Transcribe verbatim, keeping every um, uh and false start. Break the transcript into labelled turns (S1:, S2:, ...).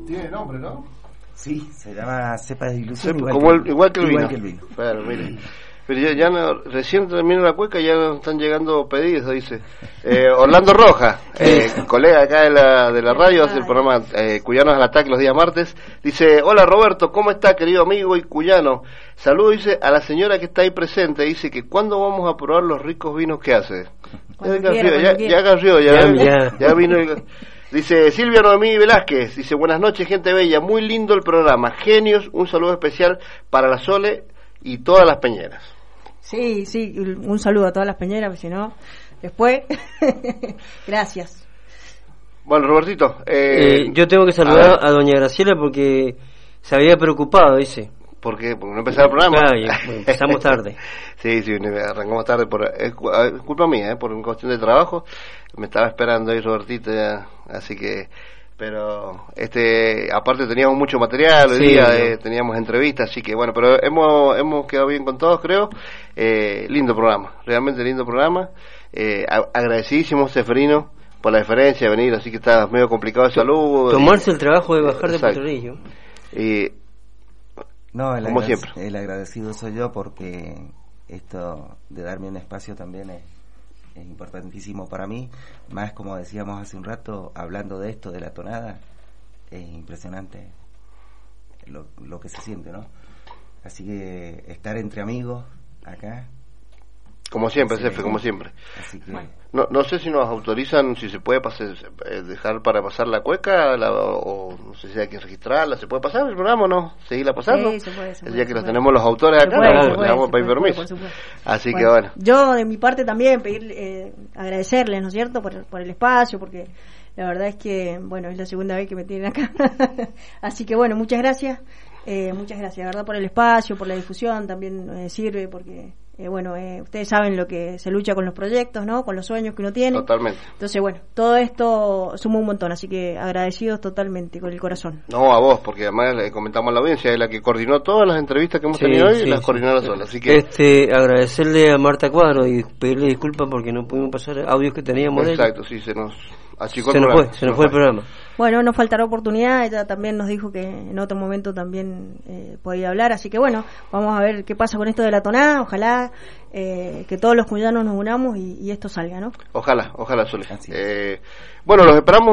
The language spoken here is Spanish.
S1: Tiene nombre, ¿no?
S2: Sí, se llama cepa de dilución.
S1: Cepa,
S2: igual,
S1: como
S2: que,
S1: el, igual que el
S2: igual
S1: vino.
S2: Que el vino.
S1: Bueno, mire. Pero ya, ya no, recién termina la cueca y ya nos están llegando pedidos, dice. Eh, Orlando Roja, eh, colega acá de la, de la radio, hace el programa eh, Cuyanos al Ataque los días martes. Dice, hola Roberto, ¿cómo está querido amigo y cuyano? Saludo, dice, a la señora que está ahí presente. Dice que ¿cuándo vamos a probar los ricos vinos que hace? Ya Garrió, ya, ya Garrió, ya, ya, ya, ya vino el... Dice Silvia Noemí Velázquez, dice, buenas noches gente bella, muy lindo el programa, genios, un saludo especial para la Sole y todas las peñeras.
S3: Sí, sí, un saludo a todas las peñeras, porque si no, después, gracias.
S1: Bueno, Robertito.
S4: Eh, eh, yo tengo que saludar a, a doña Graciela porque se había preocupado, dice.
S1: ¿Por qué? Porque no empezaba el programa.
S4: Claro, ya, bueno, empezamos tarde.
S1: sí, sí, arrancamos tarde, por es, es culpa mía, ¿eh? Por una cuestión de trabajo. Me estaba esperando ahí Robertito, ya, así que... Pero, este, aparte teníamos mucho material hoy sí, día, no. eh, teníamos entrevistas, así que bueno, pero hemos hemos quedado bien con todos, creo. Eh, lindo programa, realmente lindo programa. Eh, a, agradecidísimo, Seferino, por la diferencia de venir, así que está medio complicado de salud.
S4: Tomarse
S1: y,
S4: el trabajo de bajar de Potrerillo.
S2: Y no, el
S1: como
S2: agrade-
S1: siempre.
S2: El agradecido soy yo porque esto de darme un espacio también es, es importantísimo para mí, más como decíamos hace un rato, hablando de esto, de la tonada, es impresionante lo, lo que se siente, ¿no? Así que estar entre amigos acá...
S1: Como siempre, Cefe, como siempre.
S2: Así que...
S1: No, no sé si nos autorizan, si se puede pasar, dejar para pasar la cueca, la, o no sé si hay que registrarla, ¿se puede pasar el programa o no? ¿Seguirla pasando?
S3: Sí, se puede, se
S1: el
S3: puede,
S1: día que
S3: se
S1: los
S3: puede.
S1: tenemos los autores acá,
S3: puede,
S1: le
S3: puede,
S1: vamos a pedir
S3: puede,
S1: permiso.
S3: puede,
S1: Así
S3: bueno,
S1: que bueno.
S3: Yo de mi parte también pedir, eh, agradecerles, ¿no es cierto?, por, por el espacio, porque la verdad es que, bueno, es la segunda vez que me tienen acá. Así que bueno, muchas gracias, eh, muchas gracias, ¿verdad?, por el espacio, por la difusión, también eh, sirve porque... Eh, bueno, eh, ustedes saben lo que se lucha con los proyectos, ¿no? Con los sueños que uno tiene.
S1: Totalmente.
S3: Entonces, bueno, todo esto suma un montón, así que agradecidos totalmente, con el corazón.
S1: No, a vos, porque además le comentamos a la audiencia, es la que coordinó todas las entrevistas que hemos
S4: sí,
S1: tenido hoy,
S4: sí,
S1: y las
S4: sí.
S1: coordinó sola, así que...
S4: Este, agradecerle a Marta Cuadro y pedirle disculpas porque no pudimos pasar audios que teníamos.
S1: Exacto, sí, se nos achicó
S4: se
S1: el
S4: nos
S1: programa.
S4: fue, se nos fue el programa.
S3: Bueno, nos faltará oportunidad, ella también nos dijo que en otro momento también eh, podía hablar, así que bueno, vamos a ver qué pasa con esto de la tonada, ojalá eh, que todos los cuyanos nos unamos y, y esto salga, ¿no?
S1: Ojalá, ojalá, Sole. Eh, bueno, los esperamos.